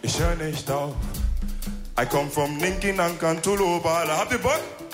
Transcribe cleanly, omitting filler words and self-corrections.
ich hör nicht auf. I come from Ninki Nankan to Lobala. Habt ihr Bock?